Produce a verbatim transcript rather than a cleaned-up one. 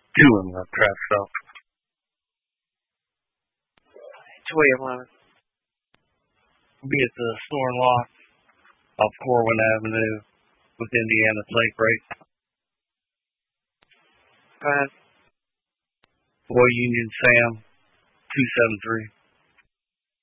Doing the trap stop. twelve hundred. Be at the store and lock off Corwin Avenue with Indiana Plate Break. Fine. Roy Union Sam, two seven three.